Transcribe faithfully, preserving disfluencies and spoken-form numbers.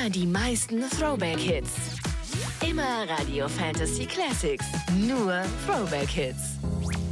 Immer die meisten Throwback-Hits. Immer Radio Fantasy Classics. Nur Throwback-Hits.